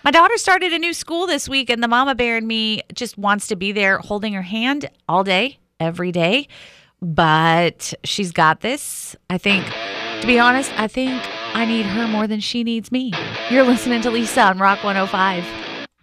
My daughter started a new school this week, and the mama bear in me just wants to be there holding her hand all day, every day. But she's got this. I think, to be honest, I think I need her more than she needs me. You're listening to Lisa on Rock 105.